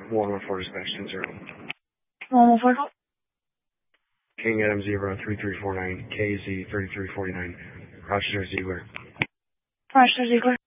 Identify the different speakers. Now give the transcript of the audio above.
Speaker 1: 114 dispatch 10-0.
Speaker 2: 114.
Speaker 1: King Adam Zebra 3349, KZ 3349, Rochester Ziegler.
Speaker 2: Rochester Ziegler.